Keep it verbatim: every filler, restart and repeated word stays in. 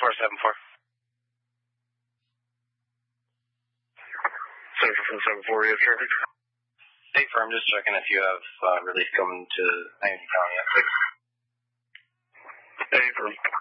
four seven four. Central from seven four, you have traffic? Hey, firm, just checking if you have uh, relief coming to Langdon County at six. Hey, firm.